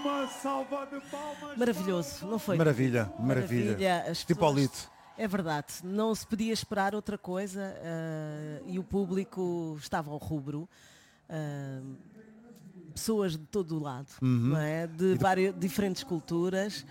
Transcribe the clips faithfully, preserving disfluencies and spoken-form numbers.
Uma salva de palmas. Maravilhoso, não foi? Maravilha, maravilha. Maravilha. As Tipo pessoas- Olito. É verdade, não se podia esperar outra coisa eh, e o público estava ao rubro. eh, pessoas de todo o lado, não é? De várias diferentes culturas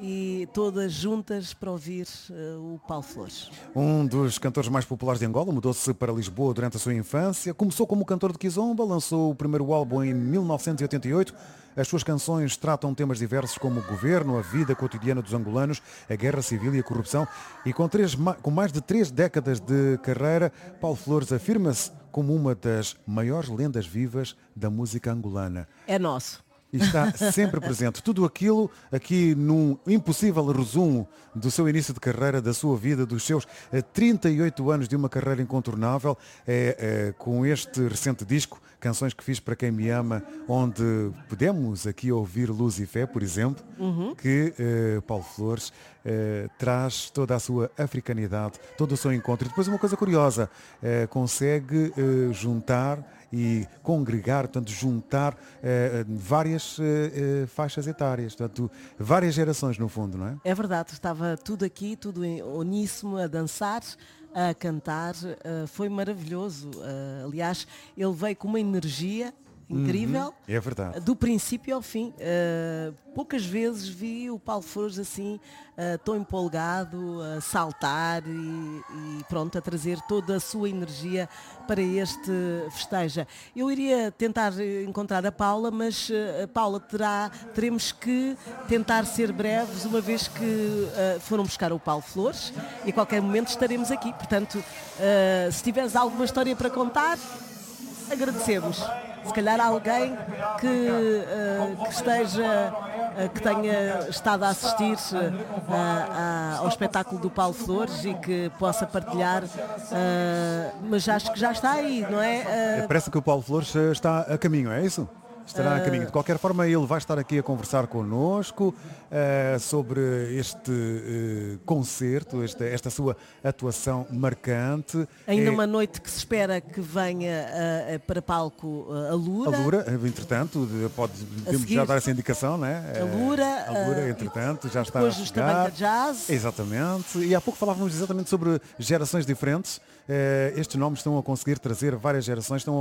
e todas juntas para ouvir eh, o Paulo Flores. Um dos cantores mais populares de Angola, mudou-se para Lisboa durante a sua infância, começou como cantor de Kizomba, lançou o primeiro álbum em mil novecentos e oitenta e oito. As suas canções tratam temas diversos como o governo, a vida cotidiana dos angolanos, a guerra civil e a corrupção. E com, três, com mais de três décadas de carreira, Paulo Flores afirma-se como uma das maiores lendas vivas da música angolana. É nosso. E está sempre presente. Tudo aquilo aqui num impossível resumo do seu início de carreira, da sua vida, dos seus eh, trinta e oito anos de uma carreira incontornável, é, é, com este recente disco, Canções que Fiz para Quem Me Ama, onde podemos aqui ouvir Luz e Fé, por exemplo, Uhum. que eh, Paulo Flores eh, traz toda a sua africanidade, todo o seu encontro. E depois uma coisa curiosa, eh, consegue eh, juntar e congregar, portanto, juntar eh, várias eh, eh, faixas etárias, portanto, várias gerações no fundo, não é? É verdade, estava tudo aqui, tudo em uníssono, a dançar, a cantar, eh, foi maravilhoso. Eh, aliás, ele veio com uma energia incrível, É verdade. do princípio ao fim. Uh, poucas vezes vi o Paulo Flores assim, uh, tão empolgado, a saltar e, e pronto, a trazer toda a sua energia para este festeja. Eu iria tentar encontrar a Paula, mas uh, a Paula terá, teremos que tentar ser breves, uma vez que uh, foram buscar o Paulo Flores e a qualquer momento estaremos aqui. Portanto, uh, se tiveres alguma história para contar, agradecemos. Se calhar alguém que, uh, que esteja, uh, que tenha estado a assistir uh, a- ao espetáculo do Paulo Flores e que possa partilhar, uh, mas acho que já está aí, não é? Uh, Parece que o Paulo Flores eh, está a caminho, é isso? Estará a caminho. De qualquer forma, ele vai estar aqui a conversar connosco eh, sobre este eh, concerto, esta, esta sua atuação marcante. ainda É uma noite que se espera que venha uh, uh, para palco uh, a Lura. A Lura, eh, entretanto, de- pode, podemos seguir, já dar essa indicação, não é? a Lura, A Lura, eh, entretanto, já está a depois os chegar. Tabanca Jazz. Exatamente. E há pouco falávamos exatamente sobre gerações diferentes. Eh, estes nomes estão a conseguir trazer várias gerações, estão a